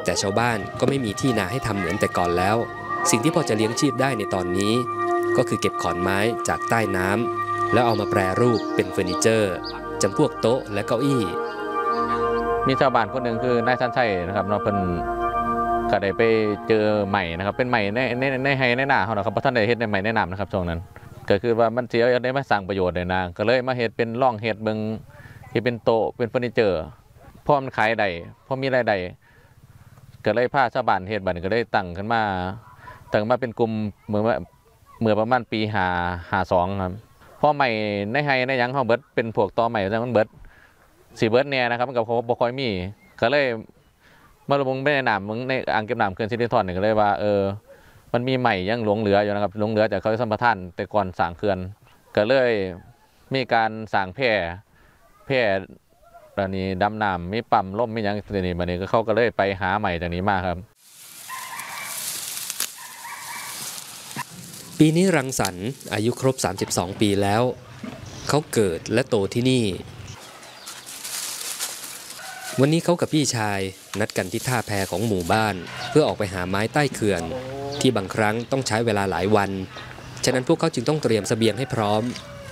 แต่ชาวบ้านก็ไม่มีที่นาให้ทำเหมือนแต่ก่อนแล้วสิ่งที่พอจะเลี้ยงชีพได้ในตอนนี้ก็คือเก็บขอนไม้จากใต้น้ำแล้วเอามาแปรรูปเป็นเฟอร์นิเจอร์จำพวกโต๊ะและเก้าอี้มีชาวบ้านคนหนึ่งคือนายชันชัยนะครับเนาะเพิ่นก็ได้ไปเจอใหม่นะครับเป็นใหม่ในไฮในหน้าเขานะครับเพราะท่านได้เฮ็ดในใหม่ในน้ำนะครับช่วงนั้นก็คือว่ามันเสียได้มาสร้างประโยชน์ในนาก็เลยมาเฮ็ดเป็นร่องเฮ็ดเบิ่งที่เป็นโต๊ะเป็นเฟอร์นิเจอร์พอมันขายได้พอมีรายได้ก็เลยพาชาวบ้านเฮ็ดบัดนี้ก็ได้ตั้งมาเป็นกลุ่มเมื่อประมาณปี52ครับพอใหม่ในไฮในหยังเฮาเบิดเป็นพวกตอใหม่มันเบิดสิเบิดแน่นะครับมันก็บ่ค่อยมีก็เลยมาลงไปในน้ำมึงในอ่างเก็บน้ำเขื่อนสิรินธรนี่ก็เลยว่ามันมีใหม่ยังหลงเหลืออยู่นะครับหลงเหลือจากเขาสัมปทานแต่ก่อนสร้างเขื่อนก็เลยมีการสร้างแพร่ตอนนี้ดำน้ำมีปั๊มล่มมีอย่างนี้มาเนี่ยก็เขาก็เลยไปหาใหม่จากนี้มาครับปีนี้รังสรรค์อายุครบ32ปีแล้วเขาเกิดและโตที่นี่วันนี้เขากับพี่ชายนัดกันที่ท่าแพของหมู่บ้านเพื่อออกไปหาไม้ใต้เขื่อนที่บางครั้งต้องใช้เวลาหลายวันฉะนั้นพวกเขาจึงต้องเตรียมเสบียงให้พร้อม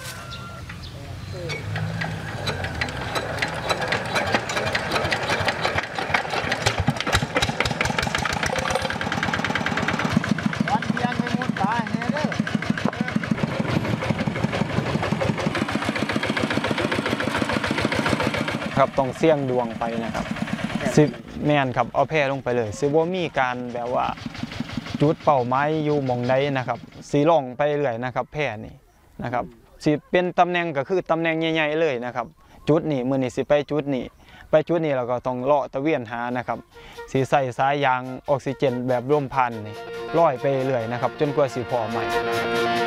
ครับต้องเสี่ยงดวงไปนะครับสิแม่นครับเอาแพร่ลงไปเลยสิบ่มีการแบบว่าจุดเป้าหมายอยู่หม่องใดนะครับสิล่องไปเรื่อยนะครับแพร่นี่นะครับสิเป็นตำแหน่งก็คือตำแหน่งใหญ่ๆเลยนะครับจุดนี้มื้อนี้สิไปจุดนี้แล้วก็ต้องเลาะตะเวียนหานะครับสิใส่สายยางออกซิเจนแบบลมพัดนี่ลอยไปเรื่อยนะครับจนกว่าสิพอใหม่นะครับ